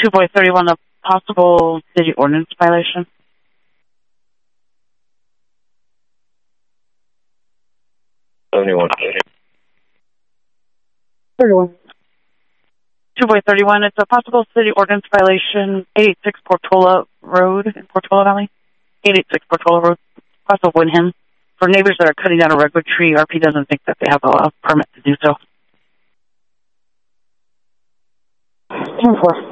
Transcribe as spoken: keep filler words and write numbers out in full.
two boy thirty-one, a possible city ordinance violation. seventy-one. thirty-one. two boy thirty-one, it's a possible city ordinance violation, eight eighty-six Portola Road in Portola Valley. eight eighty-six Portola Road, possible Wyndham. For neighbors that are cutting down a redwood tree, R P doesn't think that they have a permit to do so. ten four.